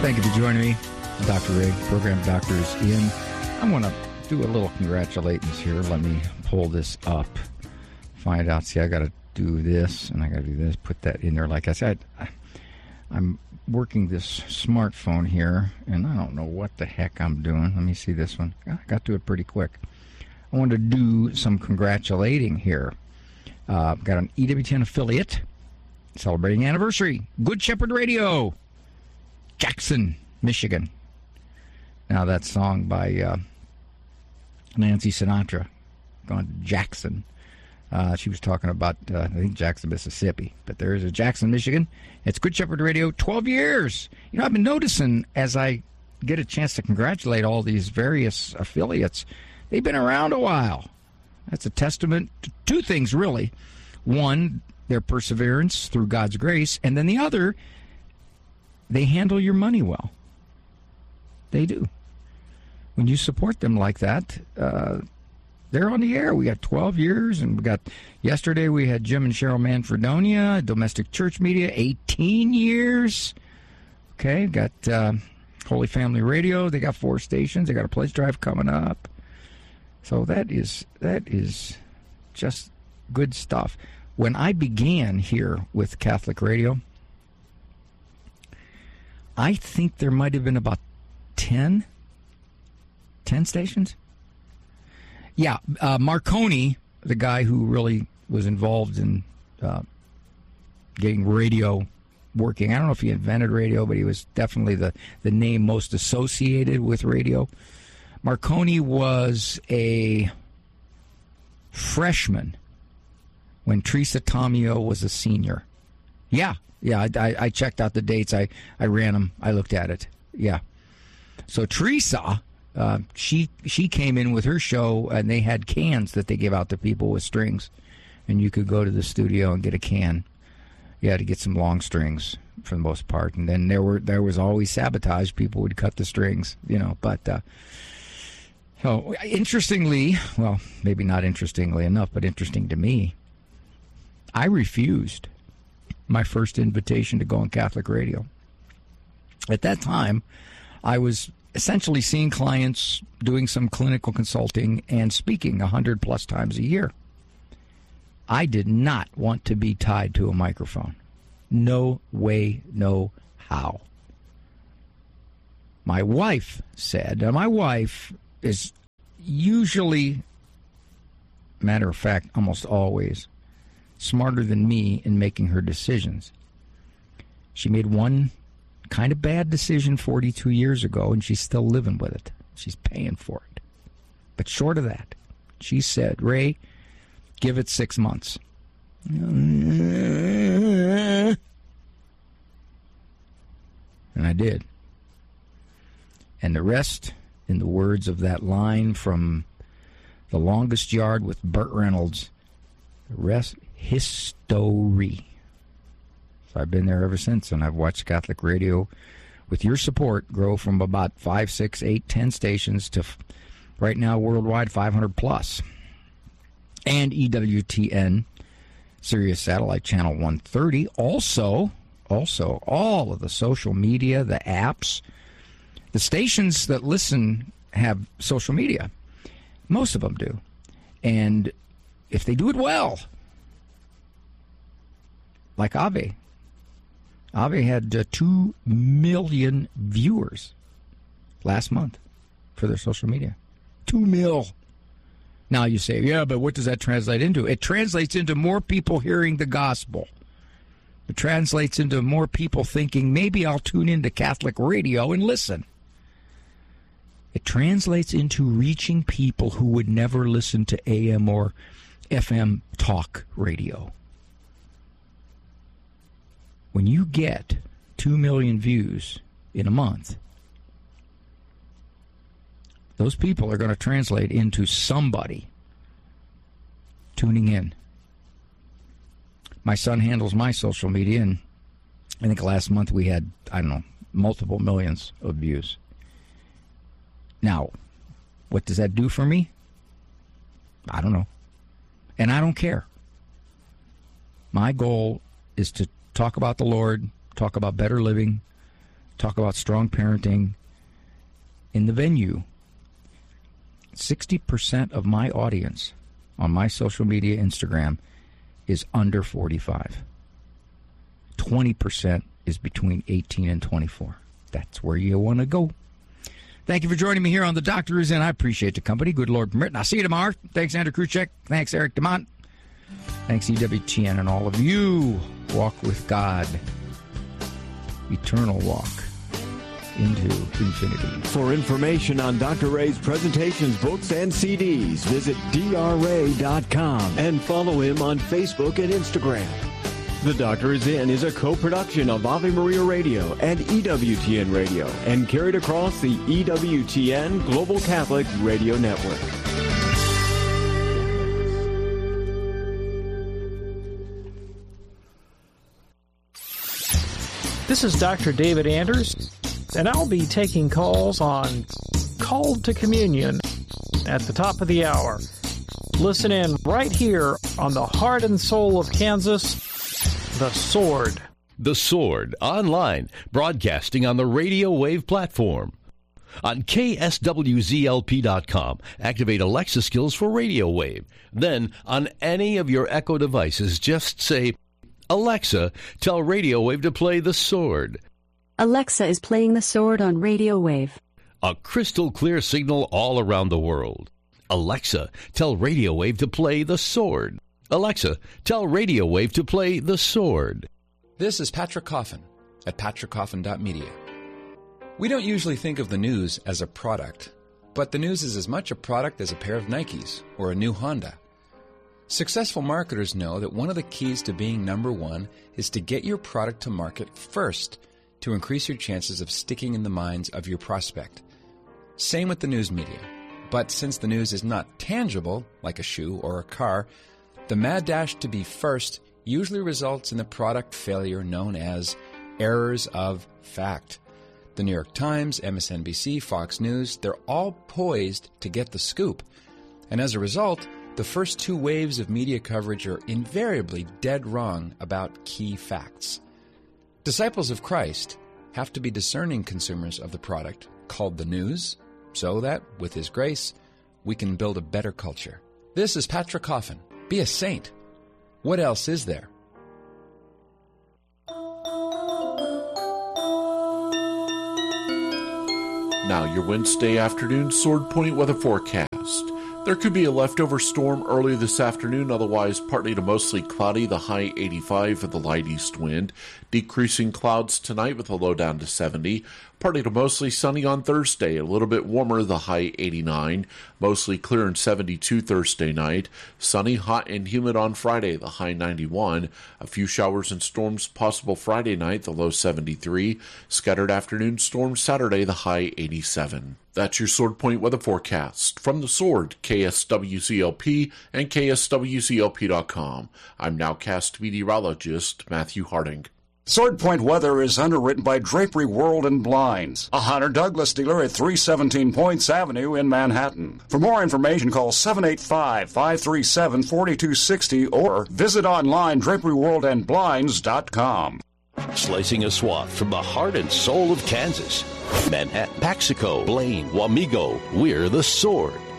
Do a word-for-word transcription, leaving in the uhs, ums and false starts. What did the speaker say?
Thank you for joining me. Doctor Ray, program doctor is in. I'm going to do a little congratulations here. Let me pull this up. Find out. See, I got to do this, and I got to do this. Put that in there. Like I said, I, I'm working this smartphone here, and I don't know what the heck I'm doing. Let me see this one. I got to it pretty quick. I want to do some congratulating here. Uh, got an E W T N affiliate celebrating anniversary. Good Shepherd Radio, Jackson, Michigan. Now that song by uh, Nancy Sinatra, going to Jackson. Uh, she was talking about, uh, I think, Jackson, Mississippi. But there is a Jackson, Michigan. It's Good Shepherd Radio, twelve years. You know, I've been noticing as I get a chance to congratulate all these various affiliates, they've been around a while. That's a testament to two things, really. One, their perseverance through God's grace. And then the other, they handle your money well. They do. When you support them like that, uh, they're on the air. We got twelve years, and we got, yesterday we had Jim and Cheryl Manfredonia, Domestic Church Media, eighteen years. Okay, got uh, Holy Family Radio. They got four stations. They got a pledge drive coming up. So that is that is just good stuff. When I began here with Catholic Radio, I think there might have been about ten, ten stations. Yeah, uh, Marconi, the guy who really was involved in uh, getting radio working. I don't know if he invented radio, but he was definitely the, the name most associated with radio. Marconi was a freshman when Teresa Tomeo was a senior. Yeah, yeah, I, I, I checked out the dates. I, I ran them. I looked at it. Yeah. So Teresa, uh, she she came in with her show, and they had cans that they gave out to people with strings, and you could go to the studio and get a can. You had to get some long strings for the most part, and then there were there was always sabotage. People would cut the strings, you know. But uh, so interestingly, well, maybe not interestingly enough, but interesting to me, I refused my first invitation to go on Catholic Radio. At that time, I was essentially seeing clients, doing some clinical consulting, and speaking a hundred plus times a year. I did not want to be tied to a microphone. No way, no how. My wife said, and my wife is usually, matter of fact, almost always, smarter than me in making her decisions. She made one kind of bad decision forty-two years ago, and she's still living with it. She's paying for it. But short of that, she said, Ray, give it six months. And I did. And the rest, in the words of that line from The Longest Yard with Burt Reynolds, the rest, history. So I've been there ever since, and I've watched Catholic Radio, with your support, grow from about five, six, eight, ten stations to right now worldwide five hundred plus. And E W T N, Sirius Satellite Channel one thirty. Also, also all of the social media, the apps, the stations that listen have social media. Most of them do. And if they do it well, like Ave. Ave had uh, two million viewers last month for their social media. Two mil. Now you say, yeah, but what does that translate into? It translates into more people hearing the gospel. It translates into more people thinking, maybe I'll tune into Catholic radio and listen. It translates into reaching people who would never listen to A M or F M talk radio. When you get two million views in a month, those people are going to translate into somebody tuning in. My son handles my social media, and I think last month we had, I don't know, multiple millions of views. Now, what does that do for me? I don't know. And I don't care. My goal is to talk about the Lord, talk about better living, talk about strong parenting in the venue. sixty percent of my audience on my social media, Instagram, is under forty-five. twenty percent is between eighteen and twenty-four. That's where you want to go. Thank you for joining me here on The Doctor Is In. I appreciate the company. Good Lord permit. And I'll see you tomorrow. Thanks, Andrew Kruchek. Thanks, Eric DeMont. Thanks, E W T N, and all of you. Walk with God. Eternal walk into infinity. For information on Doctor Ray's presentations, books, and C Ds, visit D R ray dot com and follow him on Facebook and Instagram. The Doctor Is In is a co-production of Ave Maria Radio and E W T N Radio and carried across the E W T N Global Catholic Radio Network. This is Doctor David Anders, and I'll be taking calls on Called to Communion at the top of the hour. Listen in right here on the heart and soul of Kansas, The Sword. The Sword, online, broadcasting on the Radio Wave platform. On K S W Z L P dot com, activate Alexa skills for Radio Wave. Then, on any of your Echo devices, just say, Alexa, tell Radio Wave to play The Sword. Alexa is playing The Sword on Radio Wave. A crystal clear signal all around the world. Alexa, tell Radio Wave to play The Sword. Alexa, tell Radio Wave to play The Sword. This is Patrick Coffin at patrick coffin dot media. We don't usually think of the news as a product, but the news is as much a product as a pair of Nikes or a new Honda. Successful marketers know that one of the keys to being number one is to get your product to market first to increase your chances of sticking in the minds of your prospect. Same with the news media. But since the news is not tangible, like a shoe or a car, the mad dash to be first usually results in the product failure known as errors of fact. The New York Times, M S N B C, Fox News, they're all poised to get the scoop. And as a result, the first two waves of media coverage are invariably dead wrong about key facts. Disciples of Christ have to be discerning consumers of the product called the news, so that, with His grace, we can build a better culture. This is Patrick Coffin. Be a saint. What else is there? Now your Wednesday afternoon Sword Point weather forecast. There could be a leftover storm early this afternoon, otherwise partly to mostly cloudy, the high eighty-five with the light east wind. Decreasing clouds tonight with a low down to seventy. Partly to mostly sunny on Thursday, a little bit warmer, the high eighty-nine. Mostly clear and seventy-two Thursday night. Sunny, hot, and humid on Friday, the high ninety-one. A few showers and storms possible Friday night, the low seventy-three. Scattered afternoon storms Saturday, the high eighty-seven. That's your Sword Point weather forecast. From the Sword, K S W Z L P and K S W Z L P dot com. I'm nowcast meteorologist Matthew Harding. Sword Point weather is underwritten by Drapery World and Blinds, a Hunter Douglas dealer at three seventeen Points Avenue in Manhattan. For more information, call seven eight five, five three seven, four two six zero or visit online drapery world and blinds dot com. Slicing a swath from the heart and soul of Kansas. Manhattan, Paxico, Blaine, Wamego, we're The Sword.